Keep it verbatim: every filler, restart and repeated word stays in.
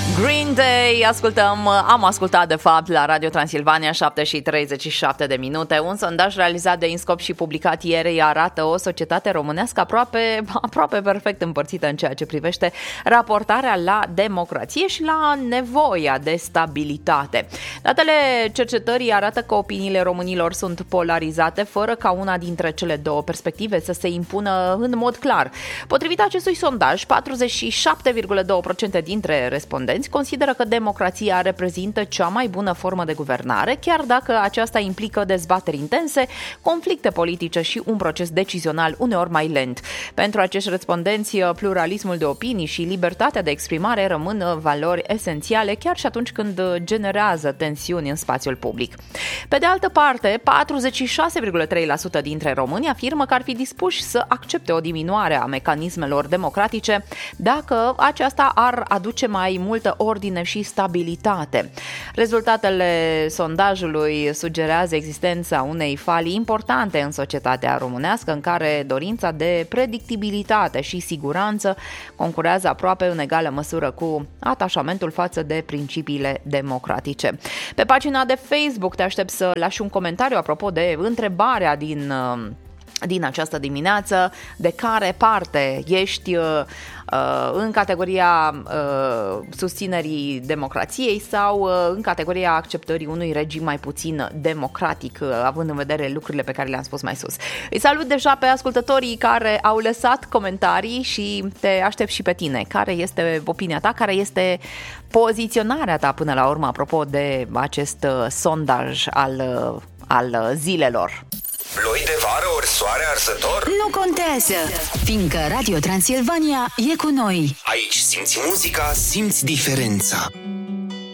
Green Day, ascultăm, am ascultat de fapt la Radio Transilvania, șapte și treizeci și șapte de minute. Un sondaj realizat de INSCOP și publicat ieri arată o societate românească aproape, aproape perfect împărțită în ceea ce privește raportarea la democrație și la nevoia de stabilitate. Datele cercetării arată că opiniile românilor sunt polarizate fără ca una dintre cele două perspective să se impună în mod clar. Potrivit acestui sondaj, patruzeci și șapte virgulă doi la sută dintre respondenți consideră că democrația reprezintă cea mai bună formă de guvernare, chiar dacă aceasta implică dezbateri intense, conflicte politice și un proces decizional uneori mai lent. Pentru acești respondenți, pluralismul de opinii și libertatea de exprimare rămân valori esențiale, chiar și atunci când generează tensiuni în spațiul public. Pe de altă parte, patruzeci și șase virgulă trei la sută dintre români afirmă că ar fi dispuși să accepte o diminuare a mecanismelor democratice dacă aceasta ar aduce mai multă ordine și stabilitate. Rezultatele sondajului sugerează existența unei falii importante în societatea românească, în care dorința de predictibilitate și siguranță concurează aproape în egală măsură cu atașamentul față de principiile democratice. Pe pagina de Facebook te aștept să lași un comentariu apropo de întrebarea din din această dimineață: de care parte ești, uh, în categoria uh, susținerii democrației sau uh, în categoria acceptării unui regim mai puțin democratic, uh, având în vedere lucrurile pe care le-am spus mai sus. Îi salut deja pe ascultătorii care au lăsat comentarii și te aștept și pe tine. Care este opinia ta? Care este poziționarea ta până la urmă apropo de acest uh, sondaj al, uh, al zilelor? Ploi de vară ori soare arzător? Nu contează, fiindcă Radio Transilvania e cu noi. Aici simți muzica, simți diferența.